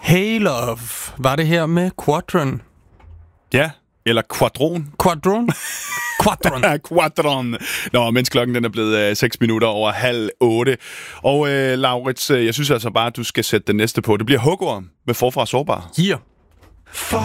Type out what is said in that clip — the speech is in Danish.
Hey Love, var det her med Quadron? Ja, eller Quadron. Quadron? Quadron. Quadron. Nå, mens klokken den er blevet 6 minutter over 7:30. Og Laurits, jeg synes altså bare, at du skal sætte den næste på. Det bliver Hugorm med Forfra Sårbar. Hier.